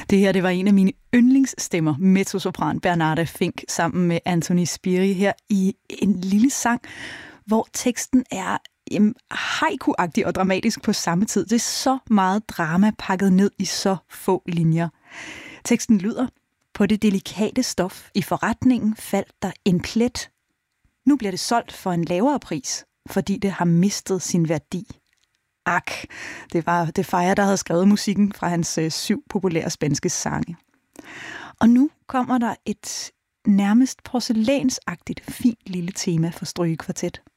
Det her, det var en af mine yndlingsstemmer, mezzosopran Bernarda Fink, sammen med Anthony Spiri her i en lille sang, hvor teksten er haiku-agtig og dramatisk på samme tid. Det er så meget drama pakket ned i så få linjer. Teksten lyder: på det delikate stof i forretningen faldt der en plet. Nu bliver det solgt for en lavere pris, fordi det har mistet sin værdi. Ak, det var Defaya, der havde skrevet musikken fra hans 7 populære spanske sange. Og nu kommer der et nærmest porcelænsagtigt fint lille tema for strygekvartet.